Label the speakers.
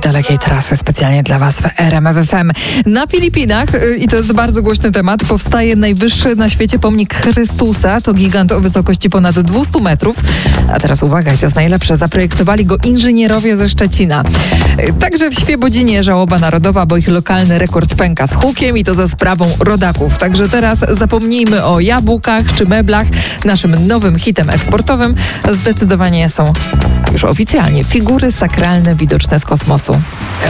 Speaker 1: dalekiej trasy specjalnie dla Was w RMF FM. Na Filipinach, i to jest bardzo głośny temat, powstaje najwyższy na świecie pomnik Chrystusa. To gigant o wysokości ponad 200 metrów. A teraz uwaga, i to jest najlepsze, zaprojektowali go inżynierowie ze Szczecina. Także w Świebodzinie żałoba narodowa, bo ich lokalny rekord pęka z hukiem i to za sprawą rodaków. Także teraz zapomnijmy o jabłkach czy meblach. Naszym nowym hitem eksportowym zdecydowanie są już oficjalnie figury sakralne widoczne z kosmosu.